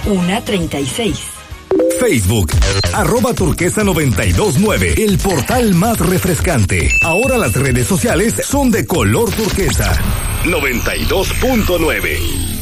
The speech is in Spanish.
1:36. Facebook, @turquesa929, el portal más refrescante. Ahora las redes sociales son de color turquesa. 92.9.